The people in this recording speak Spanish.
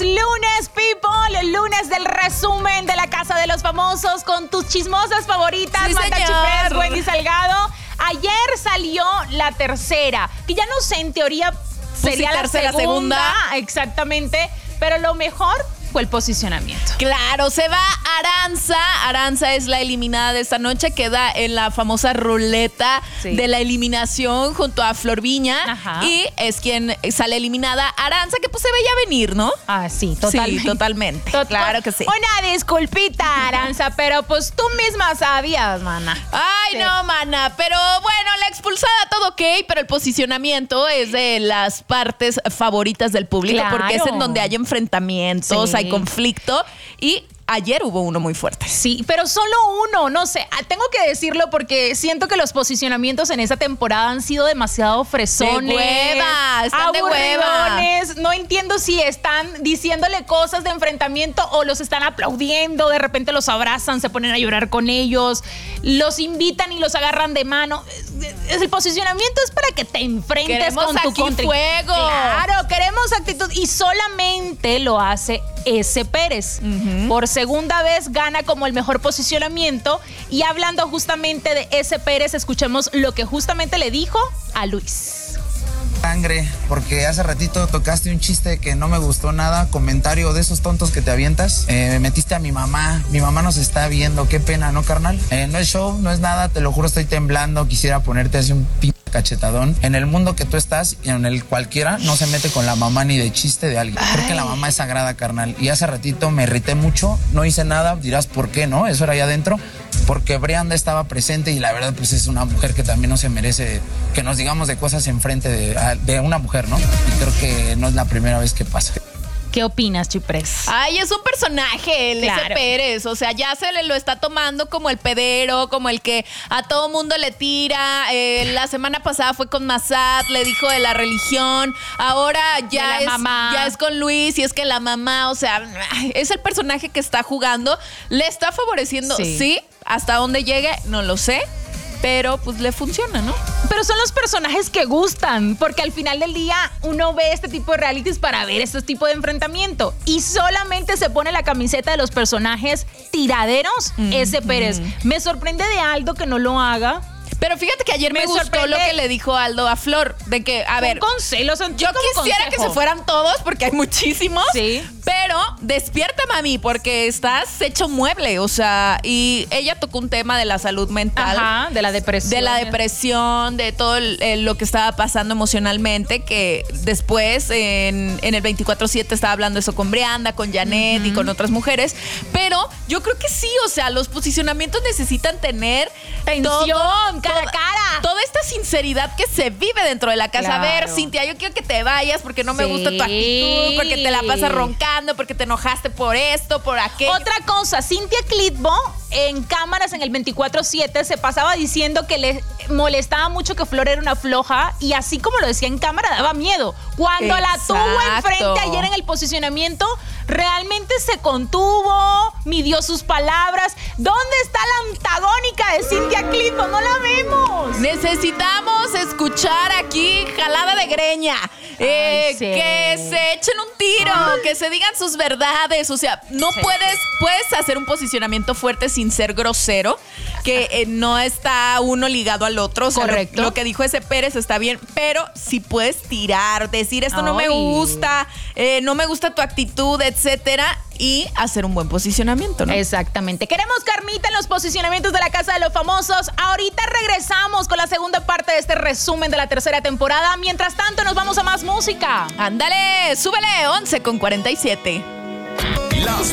lunes, people. Lunes del resumen de la Casa de los Famosos con tus chismosas favoritas. Sí, Marta señor. Chiprés, Wendy Salgado. Ayer salió la tercera, que ya no sé, en teoría sería sí, la tercera, segunda. segunda. Exactamente. Pero lo mejor fue el posicionamiento. Claro, se va Aranza. Aranza es la eliminada de esta noche. Queda en la famosa ruleta de la eliminación junto a Flor Viña. Ajá. Y es quien sale eliminada. Aranza, que pues se veía venir, ¿no? Ah, sí, totalmente. Sí, totalmente. Claro que sí. Una disculpita, Aranza, pero pues tú misma sabías, mana. Ay, Sí. no, mana. Pero bueno, la expulsada todo ok, pero el posicionamiento es de las partes favoritas del público. Claro. Porque es en donde hay enfrentamientos, Sí. hay conflicto. Y ayer hubo uno muy fuerte. Sí, pero solo uno, no sé, tengo que decirlo porque siento que los posicionamientos en esta temporada han sido demasiado fresones. De hueva, están de hueva. aburridones. No entiendo si están diciéndole cosas de enfrentamiento o los están aplaudiendo, de repente los abrazan, se ponen a llorar con ellos, los invitan y los agarran de mano. El posicionamiento es para que te enfrentes Queremos con tu aquí contrincante. fuego. Claro, queremos actitud y solamente lo hace S. Pérez. Por segunda vez gana como el mejor posicionamiento y hablando justamente de S. Pérez, escuchemos lo que justamente le dijo a Luis. Sangre, porque hace ratito tocaste un chiste que no me gustó nada, comentario de esos tontos que te avientas. Metiste a mi mamá nos está viendo, qué pena, ¿no, carnal? No es show, no es nada, te lo juro, estoy temblando, quisiera ponerte así un cachetadón. En el mundo que tú estás y en el cualquiera no se mete con la mamá ni de chiste de alguien. Creo que la mamá es sagrada, carnal. Y hace ratito me irrité mucho, no hice nada, dirás por qué, ¿no? Eso era allá adentro. Porque Brianda estaba presente y la verdad pues es una mujer que también no se merece que nos digamos de cosas enfrente de una mujer, ¿no? Y creo que no es la primera vez que pasa. ¿Qué opinas, Chiprés? Ay, es un personaje, el Claro. S. Pérez. O sea, ya se le lo está tomando como el pedero, como el que a todo mundo le tira. La semana pasada fue con Massad, le dijo de la religión. Ahora ya De la mamá. ya es con Luis y es que la mamá, o sea, es el personaje que está jugando. Le está favoreciendo, sí. Hasta dónde llegue, no lo sé. Pero pues le funciona, ¿no? Pero son los personajes que gustan, porque al final del día uno ve este tipo de realities para ver este tipo de enfrentamiento y solamente se pone la camiseta de los personajes tiraderos, S. Pérez. Me sorprende de Aldo que no lo haga. Pero fíjate que ayer me gustó sorprende. lo que le dijo Aldo a Flor, de que, a ver, Lo sentí yo como quisiera consejo. que se fueran todos porque hay muchísimos. Sí. Pero despierta, mami, porque estás hecho mueble. O sea, y ella tocó un tema de la salud mental. Ajá, de la depresión. De la depresión, de todo lo que estaba pasando emocionalmente, que después en el 24/7 estaba hablando eso con Brianda, con Janet y con otras mujeres. Pero yo creo que sí, o sea, los posicionamientos necesitan tener Tensión, cara a cara. toda esta sinceridad que se vive dentro de la casa. Claro. A ver, Cintia, yo quiero que te vayas porque no me Sí. gusta tu actitud, porque te la pasas roncando, porque te enojaste por esto, por aquello. Otra cosa, Cintia Clitbo en cámaras en el 24/7 se pasaba diciendo que le molestaba mucho que Flor era una floja y así como lo decía en cámara daba miedo. Cuando la tuvo Exacto. enfrente ayer en el posicionamiento, realmente se contuvo, midió sus palabras. ¿Dónde está la antagónica de Cintia Clitbo? No la vemos. Necesitamos escuchar aquí jalada de greña. Ay, sí. Que se echen un tiro, que se digan sus verdades. O sea, no Sí. puedes hacer un posicionamiento fuerte sin ser grosero, que no está uno ligado al otro. O sea, Correcto. Lo que dijo ese Pérez está bien, pero si puedes tirar, decir esto no me Ay. gusta, no me gusta tu actitud, etcétera, y hacer un buen posicionamiento, ¿no? Exactamente. Queremos carnita en los posicionamientos de la Casa de los Famosos. Ahorita regresamos con la segunda parte de este resumen de la tercera temporada. Mientras tanto, nos vamos a más música. Ándale, súbele, 11:47. Las